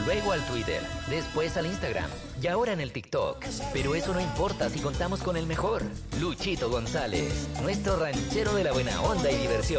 luego al Twitter, después al Instagram y ahora en el TikTok. Pero eso no importa si contamos con el mejor, Luchito González, nuestro ranchero de la buena onda y diversión.